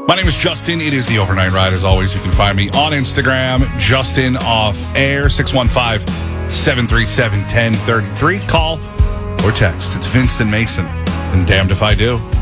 My name is Justin. It is the Overnight Ride. As always, you can find me on Instagram, Justin Off Air, 615-737-1033. Call or text. It's Vincent Mason, and damned if I do.